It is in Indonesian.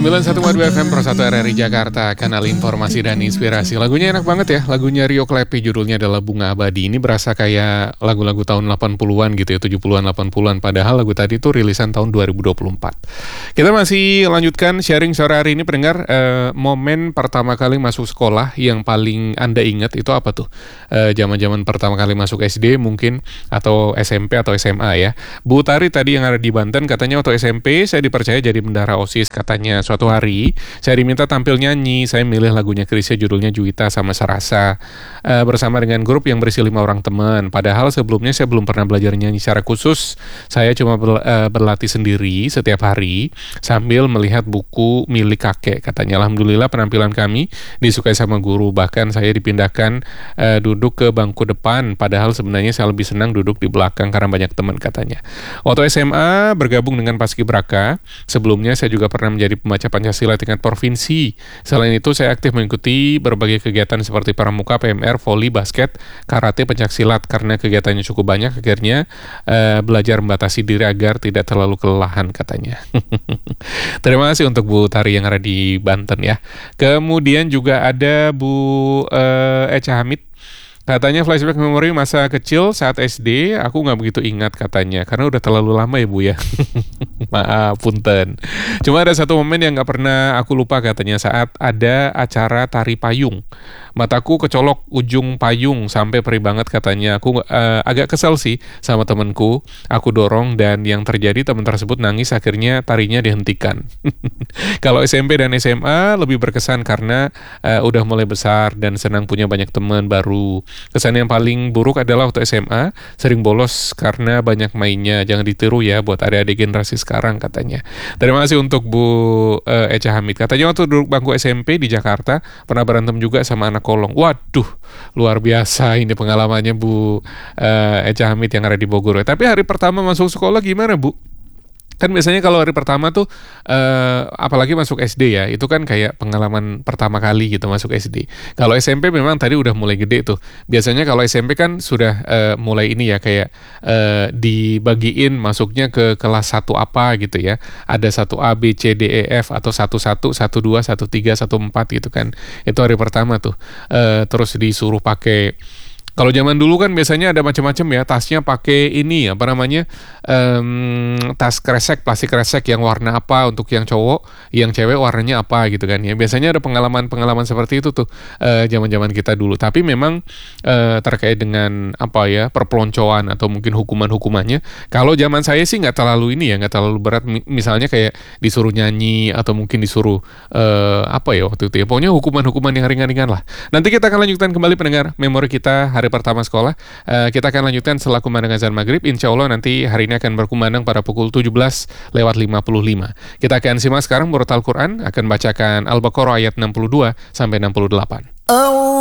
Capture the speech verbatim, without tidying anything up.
sembilan puluh satu koma dua F M Pro satu R R I Jakarta, kanal informasi dan inspirasi. Lagunya enak banget ya, lagunya Rio Klepi, judulnya adalah Bunga Abadi. Ini berasa kayak lagu-lagu tahun delapan puluhan gitu ya, tujuh puluhan, delapan puluhan. Padahal lagu tadi itu rilisan tahun dua ribu dua puluh empat. Kita masih lanjutkan sharing sore hari ini, pendengar. Eh, momen pertama kali masuk sekolah yang paling Anda ingat itu apa tuh? Eh, zaman-zaman pertama kali masuk S D mungkin, atau S M P atau S M A ya. Bu Tari tadi yang ada di Banten, katanya waktu S M P saya dipercaya jadi bendara OSIS. Katanya suatu hari saya diminta tampil nyanyi. Saya milih lagunya Chrisye, judulnya Juwita sama Serasa, uh, bersama dengan grup yang berisi lima orang teman. Padahal sebelumnya saya belum pernah belajar nyanyi secara khusus. Saya cuma ber, uh, berlatih sendiri setiap hari sambil melihat buku milik kakek. Katanya alhamdulillah penampilan kami disukai sama guru. Bahkan saya dipindahkan uh, duduk ke bangku depan. Padahal sebenarnya saya lebih senang duduk di belakang karena banyak teman, katanya. Waktu S M A bergabung dengan Paskibraka. Sebelumnya saya juga pernah menjadi pembaca Pancasila tingkat provinsi. Selain itu saya aktif mengikuti berbagai kegiatan seperti pramuka, P M R, voli, basket, karate, pencaksilat. Karena kegiatannya cukup banyak, akhirnya uh, belajar membatasi diri agar tidak terlalu kelelahan, katanya. Terima kasih untuk Bu Tari yang ada di Banten ya. Kemudian juga ada Bu uh, Echa Hamid. Katanya flashback memori masa kecil saat S D, aku nggak begitu ingat katanya, karena udah terlalu lama ya Bu ya. Maaf, punten. Cuma ada satu momen yang nggak pernah aku lupa, katanya, saat ada acara tari payung. Mataku kecolok ujung payung sampai perih banget, katanya. Aku uh, agak kesel sih sama temanku. Aku dorong dan yang terjadi teman tersebut nangis, akhirnya tarinya dihentikan. Kalau S M P dan S M A lebih berkesan karena uh, udah mulai besar dan senang punya banyak teman baru. Kesan yang paling buruk adalah waktu S M A, sering bolos karena banyak mainnya. Jangan ditiru ya buat adik-adik generasi sekarang, katanya. Terima kasih untuk Bu uh, Echa Hamid. Katanya waktu duduk bangku S M P di Jakarta pernah berantem juga sama anak kolong. Waduh, luar biasa ini pengalamannya Bu uh, Echa Hamid yang ada di Bogor. Tapi hari pertama masuk sekolah gimana, Bu? Kan biasanya kalau hari pertama tuh, uh, apalagi masuk S D ya, itu kan kayak pengalaman pertama kali gitu masuk S D. Kalau S M P memang tadi udah mulai gede tuh. Biasanya kalau S M P kan sudah uh, mulai ini ya, kayak uh, dibagiin masuknya ke kelas satu apa gitu ya. Ada satu A, B, C, D, E, F, atau satu satu, satu dua, satu tiga, satu empat gitu kan. Itu hari pertama tuh. Uh, terus disuruh pakai, kalau zaman dulu kan biasanya ada macam-macam ya, tasnya pakai ini apa namanya, um, tas kresek, plastik kresek yang warna apa untuk yang cowok, yang cewek warnanya apa gitu kan ya. Biasanya ada pengalaman-pengalaman seperti itu tuh uh, zaman-zaman kita dulu. Tapi memang uh, terkait dengan apa ya, perpeloncoan atau mungkin hukuman-hukumannya. Kalau zaman saya sih nggak terlalu ini ya, nggak terlalu berat. Misalnya kayak disuruh nyanyi atau mungkin disuruh uh, apa ya waktu itu ya. Pokoknya hukuman-hukuman yang ringan-ringan lah. Nanti kita akan lanjutkan kembali, pendengar, memori kita hari pertama sekolah. Uh, kita akan lanjutkan setelah kumandang azan maghrib. Insya Allah nanti hari ini akan berkumandang pada pukul tujuh belas lewat lima puluh lima. Kita akan simak sekarang murat Al-Quran, akan bacakan Al-Baqarah ayat enam puluh dua sampai enam puluh delapan. Oh.